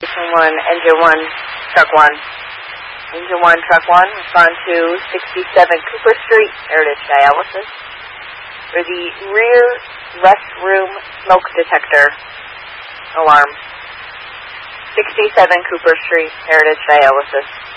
Station 1, Engine 1, Truck 1. Engine 1, Truck 1, respond to 67 Cooper Street, Heritage Dialysis, for the rear restroom smoke detector alarm. 67 Cooper Street, Heritage Dialysis.